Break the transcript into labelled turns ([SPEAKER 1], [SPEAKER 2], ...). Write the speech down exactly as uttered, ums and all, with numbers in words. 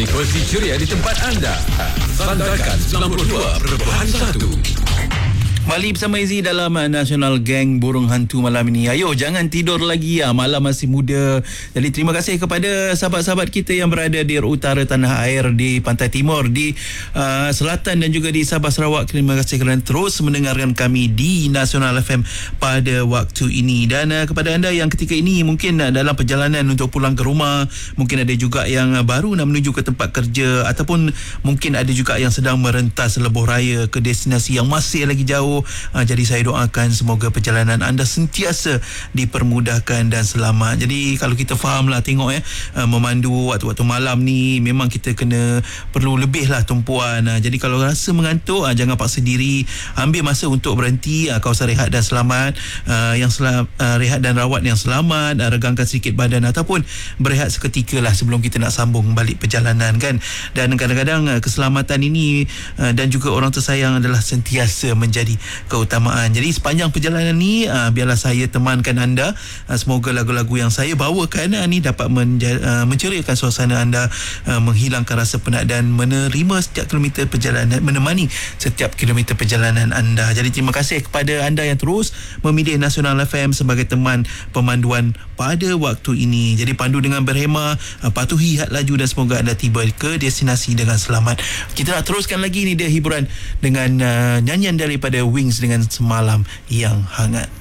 [SPEAKER 1] Frekuensi ceria di tempat anda. Sandakan sembilan puluh dua perpuluhan satu.
[SPEAKER 2] Kembali bersama Izzy dalam uh, National Gang Burung Hantu malam ini. Ayo, jangan tidur lagi ya. Malam masih muda. Jadi terima kasih kepada sahabat-sahabat kita yang berada di utara tanah air, di pantai timur, di uh, selatan dan juga di Sabah Sarawak. Terima kasih kerana terus mendengarkan kami di National F M pada waktu ini. Dan uh, kepada anda yang ketika ini mungkin uh, dalam perjalanan untuk pulang ke rumah, mungkin ada juga yang uh, baru nak menuju ke tempat kerja, ataupun mungkin ada juga yang sedang merentas lebuh raya ke destinasi yang masih lagi jauh. Uh, jadi saya doakan semoga perjalanan anda sentiasa dipermudahkan dan selamat. Jadi kalau kita fahamlah, tengok ya, uh, memandu waktu-waktu malam ni memang kita kena perlu lebih lah tumpuan. Uh, jadi kalau rasa mengantuk, uh, jangan paksa diri, ambil masa untuk berhenti, uh, kawasan rehat dan selamat, uh, yang selam, uh, rehat dan rawat yang selamat, uh, regangkan sedikit badan ataupun berehat seketika lah sebelum kita nak sambung balik perjalanan kan. Dan kadang-kadang uh, keselamatan ini uh, dan juga orang tersayang adalah sentiasa menjadi keutamaan. Jadi sepanjang perjalanan ni uh, biarlah saya temankan anda. Uh, semoga lagu-lagu yang saya bawakan uh, ni dapat menja- uh, menceriakan suasana anda, uh, menghilangkan rasa penat dan menerima setiap kilometer perjalanan, menemani setiap kilometer perjalanan anda. Jadi terima kasih kepada anda yang terus memilih National F M sebagai teman pemanduan pada waktu ini. Jadi pandu dengan berhemah, uh, patuhi had laju dan semoga anda tiba ke destinasi dengan selamat. Kita nak teruskan lagi ni dia hiburan dengan uh, nyanyian daripada Wings dengan Semalam Yang Hangat.